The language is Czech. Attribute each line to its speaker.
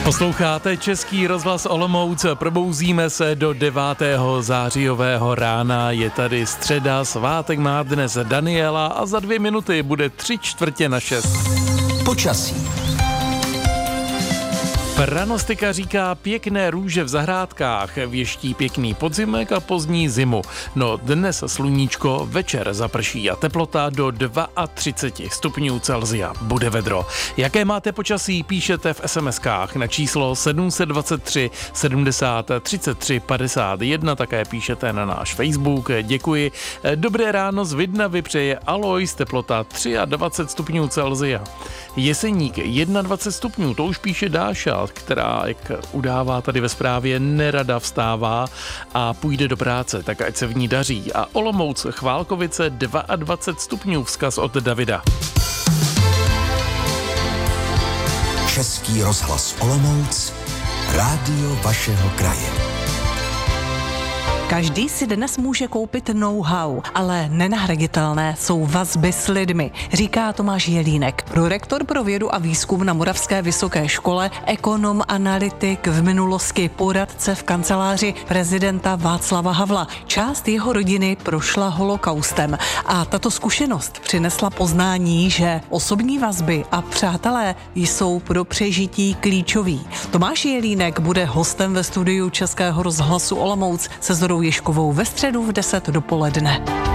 Speaker 1: Posloucháte Český rozhlas Olomouc, probouzíme se do 9. zářijového rána, je tady středa, svátek má dnes Daniela a za 2 minuty bude 5:45.
Speaker 2: Počasí.
Speaker 1: Pranostika říká pěkné růže v zahrádkách, věští pěkný podzimek a pozdní zimu. No dnes sluníčko, večer zaprší a teplota do 32 stupňů Celsia. Bude vedro. Jaké máte počasí, píšete v SMS-kách na číslo 723 70 33 51, také píšete na náš Facebook. Děkuji. Dobré ráno z Vidnavy přeje Alois, teplota 23 stupňů Celsia. Jeseník 21 stupňů, to už píše Dáša, která, jak udává tady ve zprávě, nerada vstává a půjde do práce, tak ať se v ní daří. A Olomouc, Chválkovice 22 stupňů, vzkaz od Davida.
Speaker 2: Český rozhlas Olomouc, rádio vašeho kraje.
Speaker 3: Každý si dnes může koupit know-how, ale nenahraditelné jsou vazby s lidmi, říká Tomáš Jelínek, prorektor pro vědu a výzkum na Moravské vysoké škole, ekonom, analytik, v minulosti poradce v kanceláři prezidenta Václava Havla. Část jeho rodiny prošla holokaustem a tato zkušenost přinesla poznání, že osobní vazby a přátelé jsou pro přežití klíčoví. Tomáš Jelínek bude hostem ve studiu Českého rozhlasu Olomouc se Zorou Ježkovou ve středu v 10 dopoledne.